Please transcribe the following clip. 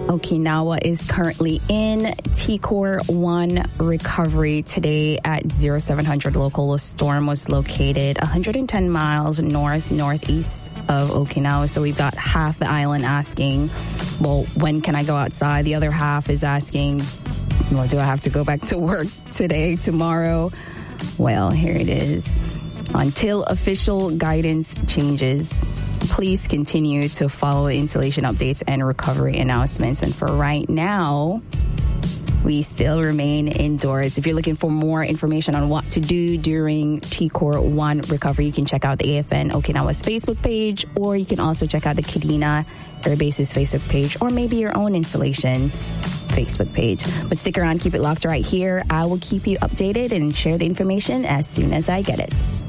Okinawa is currently in TCOR 1 recovery today at 0700 local. The storm was located 110 miles northeast of Okinawa. So we've got half the island asking, well, when can I go outside? The other half is asking, well, do I have to go back to work today, tomorrow? Well, here it is. Until official guidance changes, please continue to follow installation updates and recovery announcements. And for right now, we still remain indoors. If you're looking for more information on what to do during TCOR 1 recovery, you can check out the AFN Okinawa's Facebook page, or you can also check out the Kadena Air Base's Facebook page, or maybe your own installation Facebook page. But stick around, keep it locked right here. I will keep you updated and share the information as soon as I get it.